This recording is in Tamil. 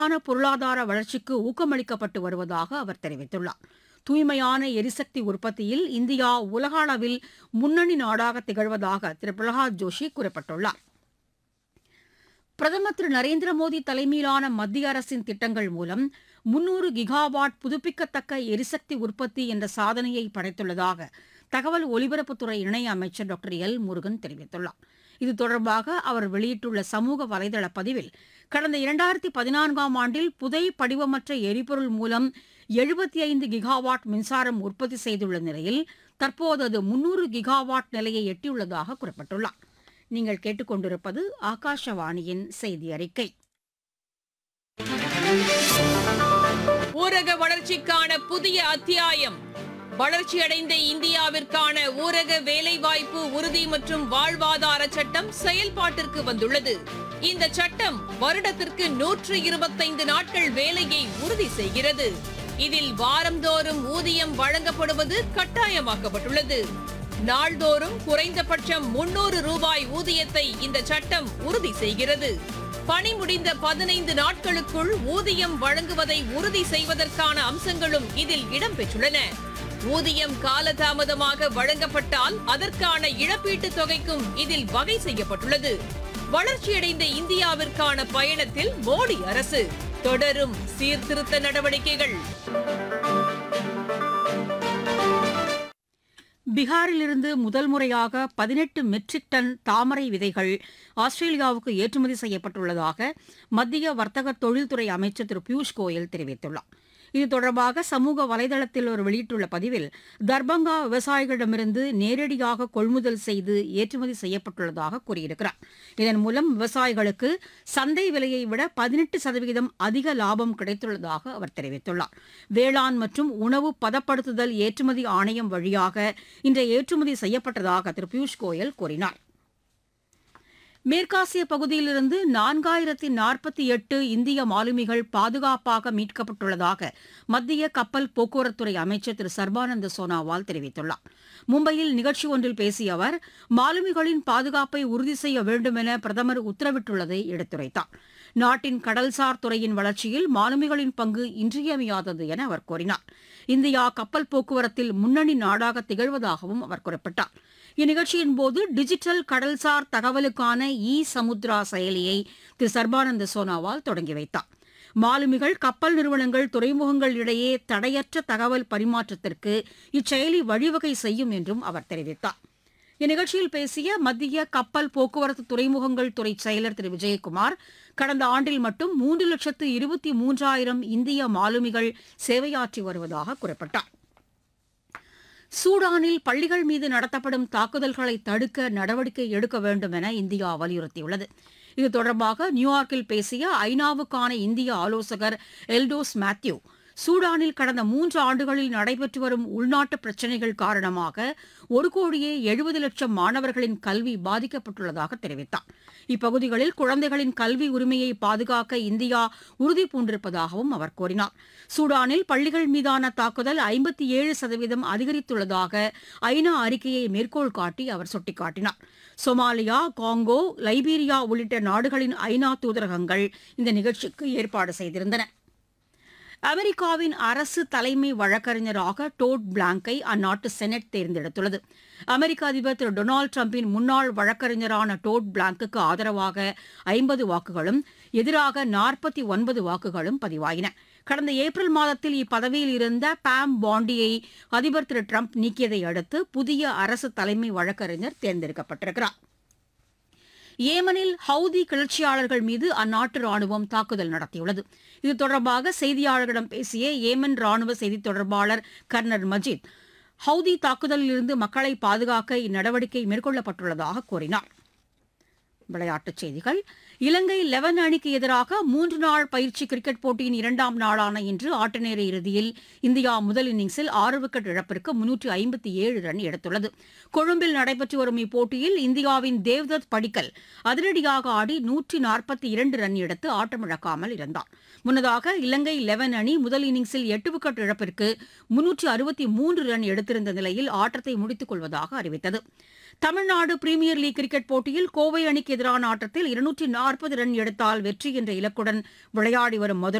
பொருளாதார வளர்ச்சிக்கு ஊக்கமளிக்கப்பட்டு வருவதாக அவர் தெரிவித்துள்ளார். தூய்மையான எரிசக்தி உற்பத்தியில் இந்தியா உலக அளவில் முன்னணி நாடாக திகழ்வதாக திரு பிரகலாத் ஜோஷி குறிப்பிட்டுள்ளார். பிரதமர் திரு நரேந்திர மோடி தலைமையிலான மத்திய அரசின் திட்டங்கள் மூலம் 300 கிகாவாட் புதுப்பிக்கத்தக்க எரிசக்தி உற்பத்தி என்ற சாதனையை படைத்துள்ளதாக தகவல் ஒலிபரப்புத்துறை இணையமைச்சர் டாக்டர் எல் முருகன் தெரிவித்துள்ளார். இது தொடர்பாக அவர் வெளியிட்டுள்ள சமூக வலைதள பதிவில், கடந்த 2014ஆம் ஆண்டில் புதை படிவமற்ற எரிபொருள் மூலம் 75 கிகாவாட் மின்சாரம் உற்பத்தி செய்துள்ள நிலையில் தற்போது அது 300 கிகாவாட் நிலையை எட்டியுள்ளதாக குறிப்பிட்டுள்ளார். நீங்கள் கேட்டுக்கொண்டிருப்பது ஆகாஷவாணியின் செய்தி அறிக்கை. ஊரக வளர்ச்சிக்கான புதிய அத்தியாயம். வளர்ச்சியடைந்த இந்தியாவிற்கான ஊரக வேலைவாய்ப்பு உறுதி மற்றும் வாழ்வாதார சட்டம் செயல்பாட்டிற்கு வந்துள்ளது. இந்த சட்டம் வருடத்திற்கு 125 நாட்கள் வேலையை உறுதி செய்கிறது. இதில் வாரந்தோறும் ஊதியம் வழங்கப்படுவது கட்டாயமாக்கப்பட்டுள்ளது. நாள்தோறும் குறைந்தபட்சம் 300 ரூபாய் ஊதியத்தை இந்த சட்டம் உறுதி செய்கிறது. பணி முடிந்த 15 நாட்களுக்குள் ஊதியம் வழங்குவதை உறுதி செய்வதற்கான அம்சங்களும் இதில் இடம்பெற்றுள்ளன. ஊதியம் காலதாமதமாக வழங்கப்பட்டால் அதற்கான இழப்பீட்டுத் தொகைக்கும் இதில் வகை செய்யப்பட்டுள்ளது. வளர்ச்சியடைந்த இந்தியாவிற்கான பயணத்தில் மோடி அரசு தொடரும் சீர்திருத்த நடவடிக்கைகள். பீகாரிலிருந்து முதல் முறையாக 18 மெட்ரிக் டன் தாமரை விதைகள் ஆஸ்திரேலியாவுக்கு ஏற்றுமதி செய்யப்பட்டுள்ளதாக மத்திய வர்த்தக தொழில்துறை அமைச்சர் திரு பியூஷ் கோயல் தெரிவித்துள்ளார். இது தொடர்பாக சமூக வலைதளத்தில் அவர் வெளியிட்டுள்ள பதிவில், தர்பங்கா விவசாயிகளிடமிருந்து நேரடியாக கொள்முதல் செய்து ஏற்றுமதி செய்யப்பட்டுள்ளதாக கூறியிருக்கிறார். இதன் மூலம் விவசாயிகளுக்கு சந்தை விலையை விட 18% அதிக லாபம் கிடைத்துள்ளதாக அவர் தெரிவித்துள்ளார். வேளாண் மற்றும் உணவு பதப்படுத்துதல் ஏற்றுமதி ஆணையம் வழியாக இன்றைய ஏற்றுமதி செய்யப்பட்டதாக திரு பியூஷ் கோயல் கூறினார். மேற்காசிய பகுதியிலிருந்து 4048 இந்திய மாலுமிகள் பாதுகாப்பாக மீட்கப்பட்டுள்ளதாக மத்திய கப்பல் போக்குவரத்துறை அமைச்சர் திரு சர்பானந்த சோனாவால் தெரிவித்துள்ளார். மும்பையில் நிகழ்ச்சி ஒன்றில் பேசிய அவர், மாலுமிகளின் பாதுகாப்பை உறுதி செய்ய வேண்டும் என பிரதமர் உத்தரவிட்டுள்ளதை எடுத்துரைத்தார். நாட்டின் கடல்சார் துறையின் வளர்ச்சியில் மாலுமிகளின் பங்கு இன்றியமையாதது என அவர் கூறினார். இந்தியா கப்பல் போக்குவரத்தில் முன்னணி நாடாக திகழ்வதாகவும் அவர் குறிப்பிட்டார். இந்நிகழ்ச்சியின் போது டிஜிட்டல் கடல்சார் தகவலுக்கான சமுத்ரா செயலியை திரு சர்பானந்த சோனாவால் தொடங்கி வைத்தார். மாலுமிகள், கப்பல் நிறுவனங்கள், துறைமுகங்கள் இடையே தடையற்ற தகவல் பரிமாற்றத்திற்கு இச்செயலி வழிவகை செய்யும் என்றும் அவர் தெரிவித்தார். இந்நிகழ்ச்சியில் பேசிய மத்திய கப்பல் போக்குவரத்து துறைமுகங்கள் துறை செயலர் திரு விஜயகுமார், கடந்த ஆண்டில் மட்டும் 3,23,000 இந்திய மாலுமிகள் சேவையாற்றி வருவதாக குறிப்பிட்டார். சூடானில் பள்ளிகள் மீது நடத்தப்படும் தாக்குதல்களை தடுக்க நடவடிக்கை எடுக்க வேண்டும் என இந்தியா வலியுறுத்தியுள்ளது. இது தொடர்பாக நியூயார்க்கில் பேசிய ஐநாவுக்கான இந்திய ஆலோசகர் எல்டோஸ் மேத்யூ, சூடானில் கடந்த 3 ஆண்டுகளில் நடைபெற்று வரும் உள்நாட்டு பிரச்சினைகள் காரணமாக 1,70,00,000 மாணவர்களின் கல்வி பாதிக்கப்பட்டுள்ளதாக தெரிவித்தார். இப்பகுதிகளில் குழந்தைகளின் கல்வி உரிமையை பாதுகாக்க இந்தியா உறுதி பூண்டிருப்பதாகவும் அவர் கூறினார். சூடானில் பள்ளிகள் மீதான தாக்குதல் 57% அதிகரித்துள்ளதாக ஐநா அறிக்கையை மேற்கோள் காட்டி அவர் சுட்டிக்காட்டினார். சொமாலியா, காங்கோ, லைபீரியா உள்ளிட்ட நாடுகளின் ஐநா தூதரகங்கள் இந்த நிகழ்ச்சிக்கு ஏற்பாடு செய்திருந்தன. அமெரிக்காவின் அரசு தலைமை வழக்கறிஞராக டோட் பிளாங்கை அந்நாட்டு செனட் தேர்ந்தெடுத்துள்ளது. அமெரிக்க அதிபர் திரு டொனால்டு டிரம்பின் முன்னாள் வழக்கறிஞரான டோட் பிளாங்குக்கு ஆதரவாக 50 வாக்குகளும் எதிராக 49 வாக்குகளும் பதிவாயின. கடந்த ஏப்ரல் மாதத்தில் இப்பதவியில் இருந்த பாம் பாண்டியை அதிபர் திரு டிரம்ப் நீக்கியதை அடுத்து புதிய அரசு தலைமை வழக்கறிஞர் தேர்ந்தெடுக்கப்பட்டிருக்கிறார். ஏமனில் ஹவுதி கிளர்ச்சியாளர்கள் மீது அந்நாட்டு ராணுவம் தாக்குதல் நடத்தியுள்ளது. இது தொடர்பாக செய்தியாளர்களிடம் பேசிய ஏமன் ராணுவ செய்தித் தொடர்பாளர் கர்னல் மஜித், ஹவுதி தாக்குதலிலிருந்து மக்களை பாதுகாக்க இந்நடவடிக்கை மேற்கொள்ளப்பட்டுள்ளதாக கூறினார். விளையாட்டுச் செய்திகள். இலங்கை 11 அணிக்கு எதிராக 3 நாள் பயிற்சி கிரிக்கெட் போட்டியின் 2ஆம் நாளான இன்று ஆட்டநேர இறுதியில் இந்தியா முதல் இன்னிங்ஸில் 6 விக்கெட் இழப்பிற்கு 357 ரன் எடுத்துள்ளது. கொழும்பில் நடைபெற்று வரும் இப்போட்டியில் இந்தியாவின் தேவ்தத் படிக்கல் அதிரடியாக ஆடி 142 ரன் எடுத்து ஆட்டமிழக்காமல் இருந்தார். முன்னதாக இலங்கை 11 அணி முதல் இன்னிங்ஸில் 8 விக்கெட் இழப்பிற்கு 363 ரன் எடுத்திருந்த நிலையில் ஆட்டத்தை முடித்துக் கொள்வதாக அறிவித்தது. தமிழ்நாடு பிரீமியர் லீக் கிரிக்கெட் போட்டியில் கோவை அணிக்கு எதிரான ஆட்டத்தில் 240 ரன் எடுத்தால் வெற்றி என்ற இலக்குடன் விளையாடி வரும் மதுரை